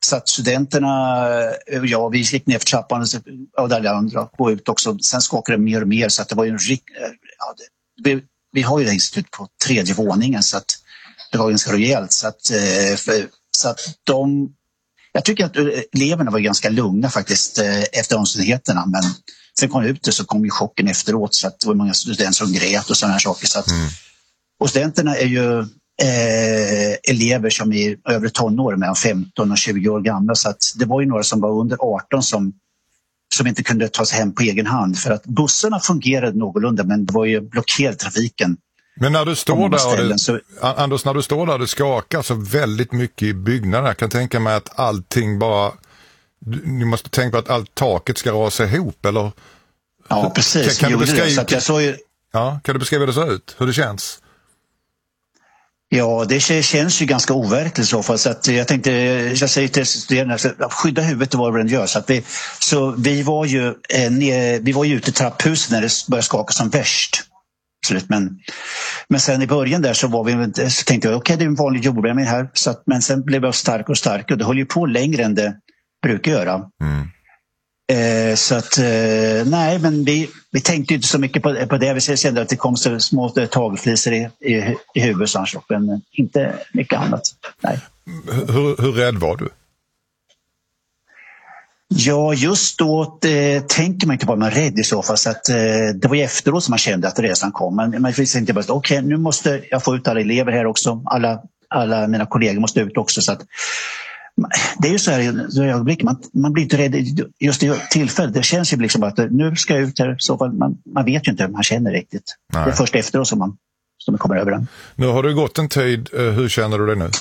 Så att studenterna, ja, vi gick ner för trappan och där andra gå ut också. Sen skakade det mer och mer så att det var ju en vi har ju det institut på 3:e våningen så att det var ganska rejält. Så att jag tycker att eleverna var ganska lugna faktiskt efter omständigheterna, men sen kom det ut så kom ju chocken efteråt så att det var många studenter som grät och sådana här saker. Så att, och studenterna är ju elever som är över tonår, mellan 15 och 20 år gamla, så att det var ju några som var under 18 som inte kunde ta sig hem på egen hand för att bussarna fungerade någorlunda, men det var ju blockerad trafiken. Men när du står där, Anders, när du står där, det skakar så väldigt mycket i byggnaden. Jag kan tänka mig att allting bara, ni måste tänka på att allt taket ska rasa ihop, eller? Ja, precis. Kan du beskriva hur det ser ut? Hur det känns? Ja, det känns ju ganska overkligt så fall, så att jag säger till studerande att skydda huvudet och vad den gör. Så vi var ju ute i trapphuset när det började skaka som värst. Absolut, men sen i början där så tänkte jag okej, det är en vanlig jordbävning här, men sen blev jag stark och stark och det höll ju på längre än det brukar göra. Så att nej, men vi tänkte inte så mycket på det. Vi kände att det kom så små tagelflisor i huvudet, men inte mycket annat. Nej. Hur rädd var du? Ja, just då tänker man inte bara man rädd i så fall. Så att, det var ju efteråt som man kände att resan kom. Men man visste inte bara okej, nu måste jag få ut alla elever här också. Alla mina kollegor måste ut också. Så att, det är ju så här i ögonblick, man blir inte rädd just i tillfället. Det känns ju liksom att nu ska jag ut här. Så fall, man vet ju inte hur man känner riktigt. Nej. Det är först efteråt som man kommer över den. Nu har det gått en tid. Hur känner du dig nu?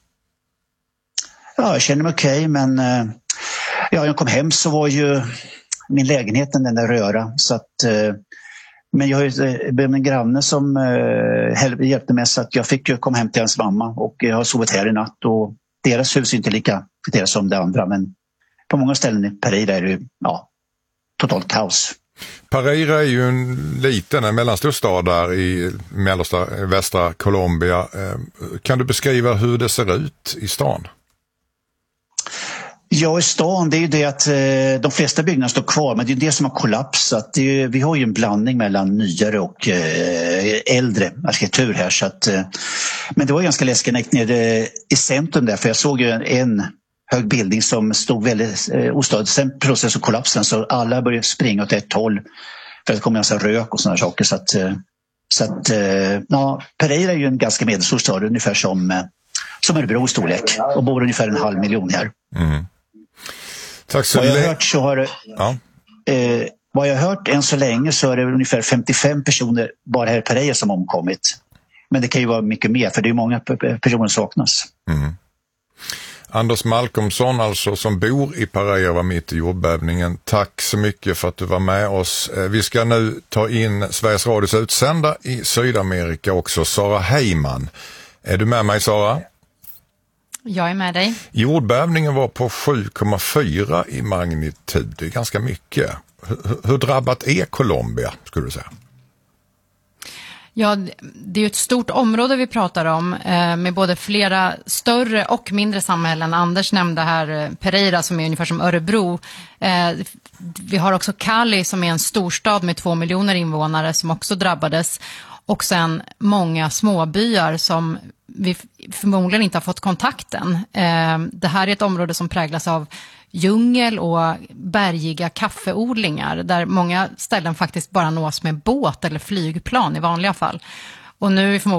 Ja, jag känner mig okej, men jag kom hem så var ju min lägenhet den där röra. Så att, men jag har en granne som hjälpte mig så att jag fick komma hem till hans mamma och jag har sovit här i natt och deras hus är inte lika som det andra, men på många ställen i Pereira är det totalt kaos. Pereira är ju en mellanstor stad där i västra Colombia. Kan du beskriva hur det ser ut i stan? Ja, i stan det är ju det att de flesta byggnader står kvar, men det är det som har kollapsat. Vi har ju en blandning mellan nyare och äldre arkitektur här. Så att, men det var ganska läskigt när jag gick ner i centrum där, för jag såg ju en hög bildning som stod väldigt ostadigt. Sen plötsligt så kollapsade den, så alla började springa åt ett håll för att det kom en rök och sådana saker. Så att Pereira är ju en ganska medelstor stad, ungefär som Örebro i storlek, och bor ungefär 500 000 här. Mm. Tack så vad jag har hört än så länge så är det ungefär 55 personer bara här i Pereira som omkommit. Men det kan ju vara mycket mer, för det är många personer som saknas. Mm. Anders Malcolmsson alltså, som bor i Pereira, var mitt i jordbävningen. Tack så mycket för att du var med oss. Vi ska nu ta in Sveriges Radios utsända i Sydamerika också, Sara Heyman. Är du med mig, Sara? Jag är med dig. Jordbävningen var på 7,4 i magnitud. Det är ganska mycket. Hur drabbat är Colombia, skulle du säga? Ja, det är ju ett stort område vi pratar om, med både flera större och mindre samhällen. Anders nämnde här Pereira som är ungefär som Örebro. Vi har också Cali som är en storstad med 2 miljoner invånare som också drabbades. Och sen många småbyar som vi förmodligen inte har fått kontakten. Det här är ett område som präglas av djungel och bergiga kaffeodlingar där många ställen faktiskt bara nås med båt eller flygplan i vanliga fall. Och nu är